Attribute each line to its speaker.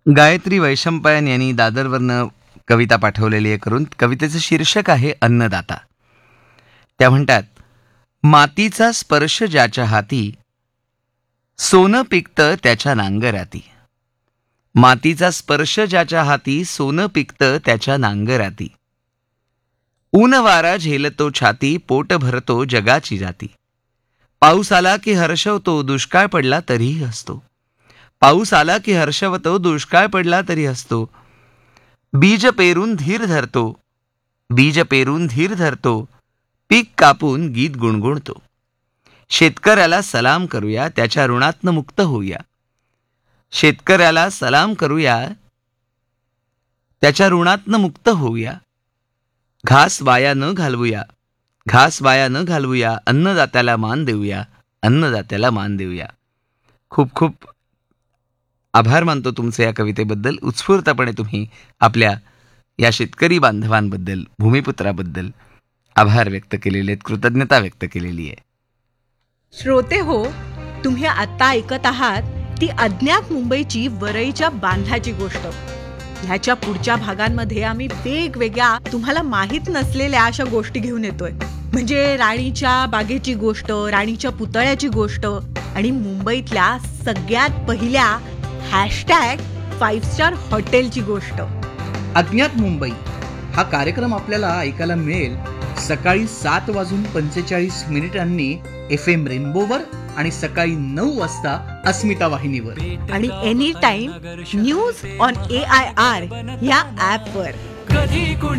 Speaker 1: गायत्री वैशंपायन यांनी दादरवरनं कविता पाठवलेली आहे करून. कवितेचं शीर्षक आहे अन्नदाता. त्या म्हणतात, मातीचा स्पर्श ज्याच्या हाती, सोनं पिकतं त्याच्या नांगराती. मातीचा स्पर्श ज्याच्या हाती, सोनं पिकतं त्याच्या नांगराती. ऊन वारा झेलतो छाती, पोट भरतो जगाची जाती. पाऊस आला की हर्षवतो, दुष्काळ पडला तरीही हसतो. पाऊस आला की हर्षवतो, दुष्काळ पडला तरी हसतो. बीज पेरून धीर धरतो, बीज पेरून धीर धरतो, पीक कापून गीत गुणगुणतो. शेतकऱ्याला सलाम करूया, त्याच्या ऋणातनं मुक्त होऊया. शेतकऱ्याला सलाम करूया, त्याच्या ऋणातनं मुक्त होऊया. घास वाया न घालवूया, घास वाया न घालवूया. अन्नदात्याला मान देऊया, अन्नदात्याला मान देऊया. खूप खूप आभार मानतो तुमचे या कवितेबद्दल. उत्स्फूर्तपणे तुम्ही आपल्या या शेतकरी बांधवांबद्दल, भूमिपुत्राबद्दल आभार व्यक्त केलेले आहेत, कृतज्ञता व्यक्त केलेली आहे.
Speaker 2: श्रोते हो, तुम्ही आता ऐकत आहात ती अज्ञात मुंबईची वरईच्या बांधाची गोष्ट. ह्याच्या पुढच्या भागांमध्ये आम्ही वेगवेगळ्या तुम्हाला माहीत नसलेल्या अशा गोष्टी घेऊन येतोय. म्हणजे राणीच्या बागेची गोष्ट, राणीच्या पुतळ्याची गोष्ट आणि मुंबईतल्या सगळ्यात पहिल्या #5 स्टार हॉटेलची गोष्ट.
Speaker 3: अज्ञात मुंबई हा कार्यक्रम आपल्याला ऐकायला मिळेल सकाळी 7:45 FM रेनबोवर आणि सकाळी 9 वाजता अस्मिता वाहिनीवर
Speaker 2: आणि any time news on AIR या ॲपवर.